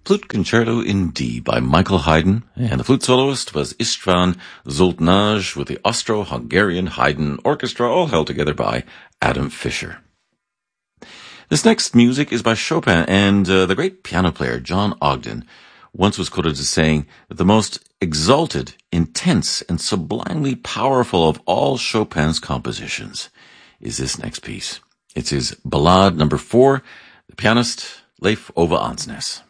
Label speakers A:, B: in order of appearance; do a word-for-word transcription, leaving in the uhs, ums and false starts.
A: Flute Concerto in D by Michael Haydn, and the flute soloist was Istvan Zoltanaj with the Austro-Hungarian Haydn Orchestra, all held together by Adam Fischer. This next music is by Chopin, and uh, the great piano player John Ogden once was quoted as saying that the most exalted, intense, and sublimely powerful of all Chopin's compositions is this next piece. It's his Ballade number four, the pianist Leif Ove Andsnes.